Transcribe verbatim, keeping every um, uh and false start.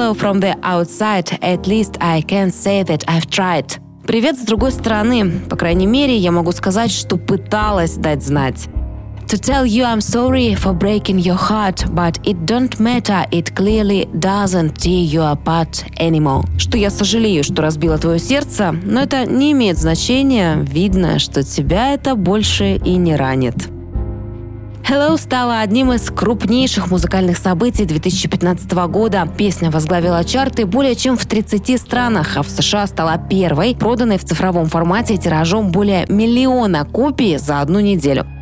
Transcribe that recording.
hello from the outside, at least I can say that I've tried. Привет с другой стороны. По крайней мере, я могу сказать, что пыталась дать знать. To tell you I'm sorry for breaking your heart, but it don't matter, it clearly doesn't tear you apart anymore. Что я сожалею, что разбила твое сердце, но это не имеет значения, видно, что тебя это больше и не ранит. Hello стала одним из крупнейших музыкальных событий две тысячи пятнадцатого года. Песня возглавила чарты более чем в тридцати странах, а в США стала первой, проданной в цифровом формате тиражом более миллиона копий за одну неделю.